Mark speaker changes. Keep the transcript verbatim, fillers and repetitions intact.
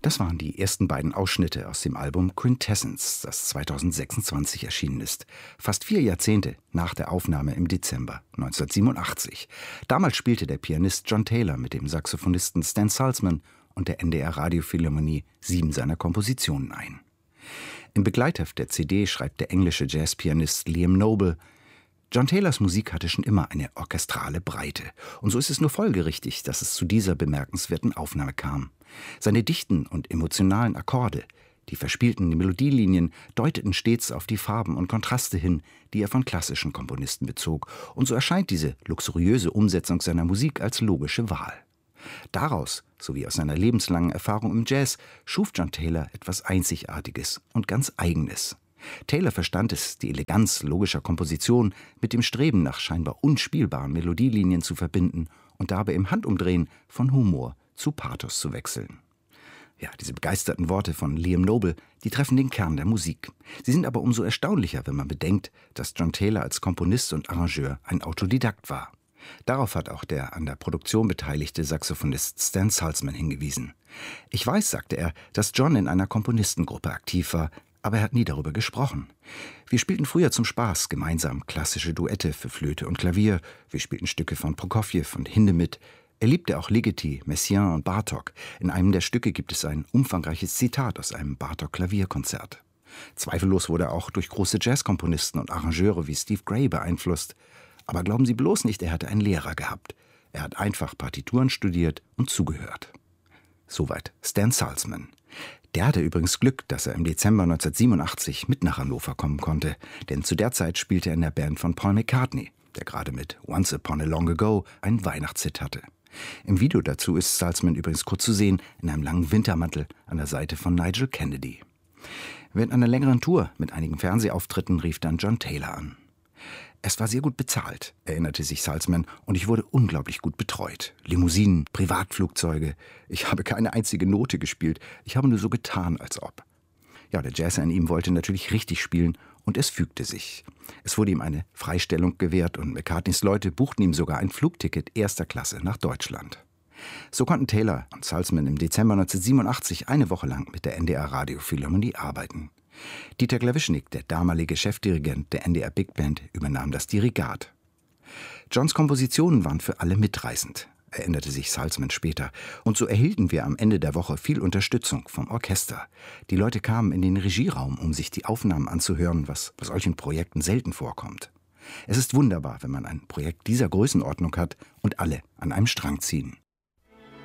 Speaker 1: Das waren die ersten beiden Ausschnitte aus dem Album Quintessence, das zweitausendsechsundzwanzig erschienen ist. Fast vier Jahrzehnte nach der Aufnahme im Dezember neunzehnhundertsiebenundachtzig. Damals spielte der Pianist John Taylor mit dem Saxophonisten Stan Salzman und der N D R-Radiophilharmonie sieben seiner Kompositionen ein. Im Begleitheft der C D schreibt der englische Jazzpianist Liam Noble: John Taylors Musik hatte schon immer eine orchestrale Breite. Und so ist es nur folgerichtig, dass es zu dieser bemerkenswerten Aufnahme kam. Seine dichten und emotionalen Akkorde, die verspielten Melodielinien, deuteten stets auf die Farben und Kontraste hin, die er von klassischen Komponisten bezog. Und so erscheint diese luxuriöse Umsetzung seiner Musik als logische Wahl. Daraus, sowie aus seiner lebenslangen Erfahrung im Jazz, schuf John Taylor etwas Einzigartiges und ganz Eigenes. Taylor verstand es, die Eleganz logischer Komposition mit dem Streben nach scheinbar unspielbaren Melodielinien zu verbinden und dabei im Handumdrehen von Humor zu Pathos zu wechseln. Ja, diese begeisterten Worte von Liam Noble, die treffen den Kern der Musik. Sie sind aber umso erstaunlicher, wenn man bedenkt, dass John Taylor als Komponist und Arrangeur ein Autodidakt war. Darauf hat auch der an der Produktion beteiligte Saxophonist Stan Salzman hingewiesen. Ich weiß, sagte er, dass John in einer Komponistengruppe aktiv war, aber er hat nie darüber gesprochen. Wir spielten früher zum Spaß gemeinsam klassische Duette für Flöte und Klavier. Wir spielten Stücke von Prokofjew und Hindemith. Er liebte auch Ligeti, Messiaen und Bartók. In einem der Stücke gibt es ein umfangreiches Zitat aus einem Bartók-Klavierkonzert. Zweifellos wurde er auch durch große Jazzkomponisten und Arrangeure wie Steve Gray beeinflusst. Aber glauben Sie bloß nicht, er hatte einen Lehrer gehabt. Er hat einfach Partituren studiert und zugehört. Soweit Stan Salzman. Der hatte übrigens Glück, dass er im Dezember neunzehnhundertsiebenundachtzig mit nach Hannover kommen konnte. Denn zu der Zeit spielte er in der Band von Paul McCartney, der gerade mit Once Upon a Long Ago einen Weihnachtshit hatte. Im Video dazu ist Salzman übrigens kurz zu sehen, in einem langen Wintermantel an der Seite von Nigel Kennedy. Während einer längeren Tour mit einigen Fernsehauftritten rief dann John Taylor an. Es war sehr gut bezahlt, erinnerte sich Salzman, und ich wurde unglaublich gut betreut. Limousinen, Privatflugzeuge. Ich habe keine einzige Note gespielt. Ich habe nur so getan, als ob. Ja, der Jazzer in ihm wollte natürlich richtig spielen, und es fügte sich. Es wurde ihm eine Freistellung gewährt und McCartneys Leute buchten ihm sogar ein Flugticket erster Klasse nach Deutschland. So konnten Taylor und Salzman im Dezember neunzehnhundertsiebenundachtzig eine Woche lang mit der N D R-Radiophilharmonie arbeiten. Dieter Glawischnik, der damalige Chefdirigent der N D R Big Band, übernahm das Dirigat. Johns Kompositionen waren für alle mitreißend, erinnerte sich Salzman später. Und so erhielten wir am Ende der Woche viel Unterstützung vom Orchester. Die Leute kamen in den Regieraum, um sich die Aufnahmen anzuhören, was bei solchen Projekten selten vorkommt. Es ist wunderbar, wenn man ein Projekt dieser Größenordnung hat und alle an einem Strang ziehen.